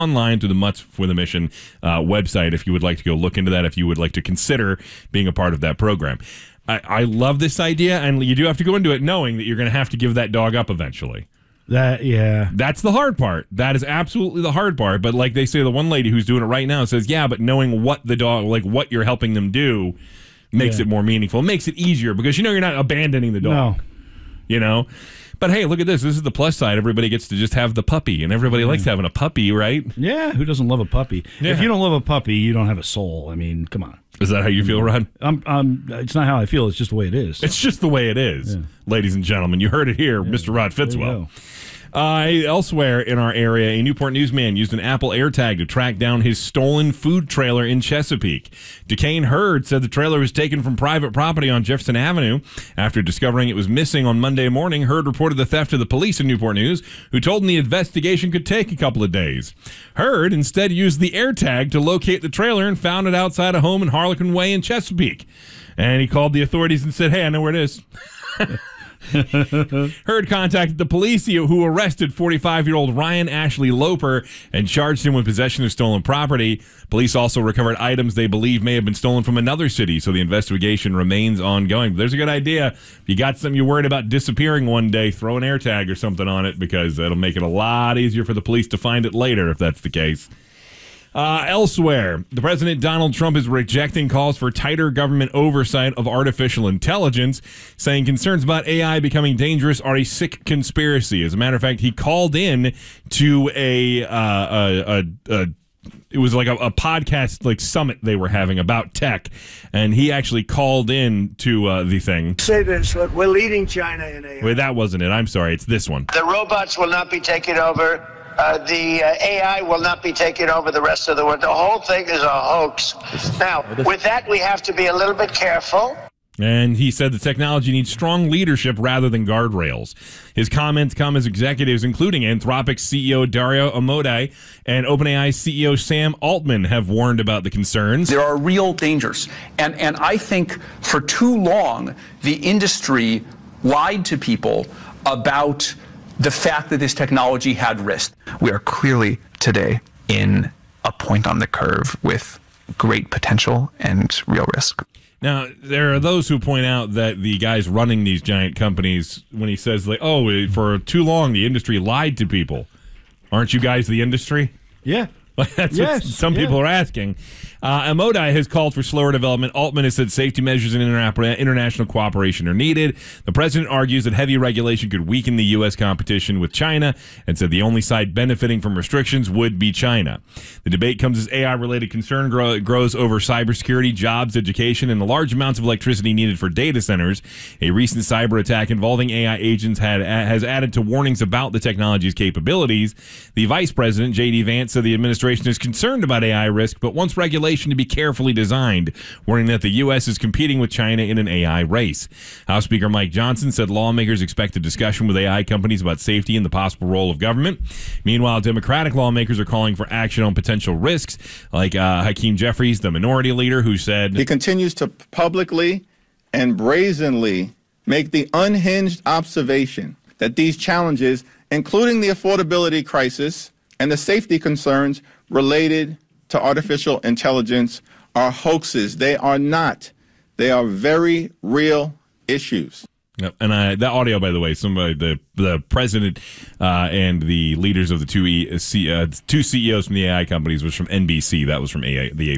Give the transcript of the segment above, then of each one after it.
online through the Mutts for the Mission website if you would like to go look into that, if you would like to consider being a part of that program. I love this idea, and you do have to go into it knowing that you're going to have to give that dog up eventually. That's the hard part. That is absolutely the hard part. But like they say, the one lady who's doing it right now says, yeah, but knowing what the dog, like what you're helping them do, makes it more meaningful. It makes it easier because you're not abandoning the dog. No. But hey, look at this. This is the plus side. Everybody gets to just have the puppy, and everybody likes having a puppy, right? Yeah, who doesn't love a puppy? Yeah. If you don't love a puppy, you don't have a soul. I mean, come on. Is that how you feel, Ron? It's not how I feel. It's just the way it is. So. It's just the way it is, ladies and gentlemen. You heard it here, Mr. Rod Fitzwell. Elsewhere in our area, a Newport newsman used an Apple AirTag to track down his stolen food trailer in Chesapeake. Duquesne Hurd said the trailer was taken from private property on Jefferson Avenue. After discovering it was missing on Monday morning, Hurd reported the theft to the police in Newport News, who told him the investigation could take a couple of days. Hurd instead used the AirTag to locate the trailer and found it outside a home in Harlequin Way in Chesapeake. And he called the authorities and said, hey, I know where it is. Hurd contacted the police, who arrested 45-year-old Ryan Ashley Loper and charged him with possession of stolen property. Police also recovered items they believe may have been stolen from another city, so the investigation remains ongoing. But there's a good idea. If you got something you're worried about disappearing one day, throw an AirTag or something on it, because it'll make it a lot easier for the police to find it later if that's the case. Elsewhere, the President Donald Trump is rejecting calls for tighter government oversight of artificial intelligence, saying concerns about AI becoming dangerous are a sick conspiracy. As a matter of fact, he called in to it was like a podcast like summit they were having about tech, and he actually called in to the thing. Say this, look, we're leading China in AI. Wait, that wasn't it. I'm sorry. It's this one. The robots will not be taking over. The AI will not be taking over the rest of the world. The whole thing is a hoax. Now, with that, we have to be a little bit careful. And he said the technology needs strong leadership rather than guardrails. His comments come as executives, including Anthropic's CEO Dario Amodei and OpenAI CEO Sam Altman, have warned about the concerns. There are real dangers. And I think for too long, the industry lied to people about the fact that this technology had risk. We are clearly today in a point on the curve with great potential and real risk. Now, there are those who point out that the guys running these giant companies, when he says, like, oh, for too long, the industry lied to people. Aren't you guys the industry? Yeah. That's what some people are asking. Amodei has called for slower development. Altman has said safety measures and international cooperation are needed. The president argues that heavy regulation could weaken the U.S. competition with China and said the only side benefiting from restrictions would be China. The debate comes as AI-related concern grows over cybersecurity, jobs, education, and the large amounts of electricity needed for data centers. A recent cyber attack involving AI agents has added to warnings about the technology's capabilities. The vice president, J.D. Vance, said the administration is concerned about AI risk, but wants regulation to be carefully designed, warning that the U.S. is competing with China in an AI race. House Speaker Mike Johnson said lawmakers expect a discussion with AI companies about safety and the possible role of government. Meanwhile, Democratic lawmakers are calling for action on potential risks, like Hakeem Jeffries, the minority leader, who said he continues to publicly and brazenly make the unhinged observation that these challenges, including the affordability crisis and the safety concerns related to artificial intelligence, are hoaxes. They are not. They are very real issues. Yep. And that audio, by the way, the president and the leaders of the two CEOs from the AI companies was from NBC. That was from the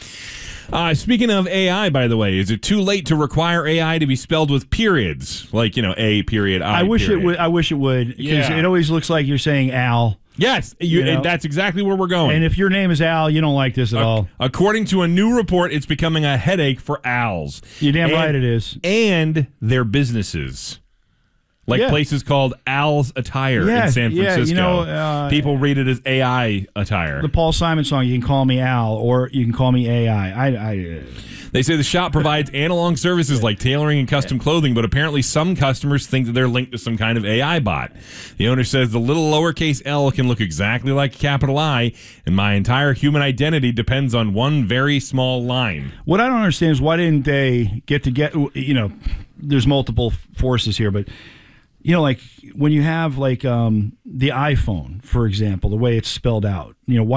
AP. Speaking of AI, by the way, is it too late to require AI to be spelled with periods? Like, A period, I wish period. it would. I wish it would, because it always looks like you're saying Al. Yes, and that's exactly where we're going. And if your name is Al, you don't like this at all. According to a new report, it's becoming a headache for Als. You're damn right it is. And their businesses. Like places called Al's Attire in San Francisco. People read it as AI attire. The Paul Simon song, you can call me Al, or you can call me AI. They say the shop provides analog services like tailoring and custom clothing, but apparently some customers think that they're linked to some kind of AI bot. The owner says the little lowercase L can look exactly like a capital I, and my entire human identity depends on one very small line. What I don't understand is why didn't they get, there's multiple forces here, but like when you have like the iPhone, for example, the way it's spelled out,